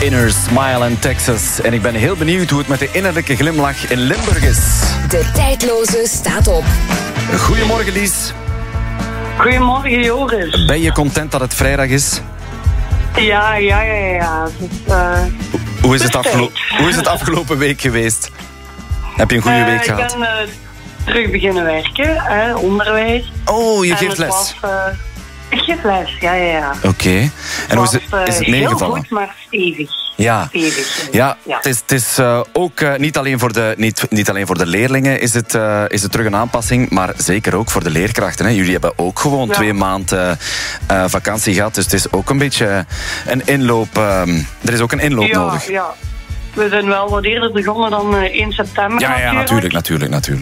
Inner Smile in Texas. En ik ben heel benieuwd hoe het met de innerlijke glimlach in Limburg is. De tijdloze staat op. Goedemorgen, Lies. Goedemorgen, Joris. Ben je content dat het vrijdag is? Ja. Hoe is het afgelopen week geweest? Heb je een goede week gehad? Ik ben terug beginnen werken, onderwijs. Oh, je geeft les. Ik geef les, ja. Oké. En hoe is het meegevallen? Heel goed, maar stevig. Ja, stevig. ja. Het is ook niet alleen voor de leerlingen is het terug een aanpassing, maar zeker ook voor de leerkrachten. Hè. Jullie hebben ook gewoon 2 maanden vakantie gehad, dus het is ook een beetje een inloop. Er is ook een inloop nodig. Ja. We zijn wel wat eerder begonnen dan 1 september. Ja, natuurlijk.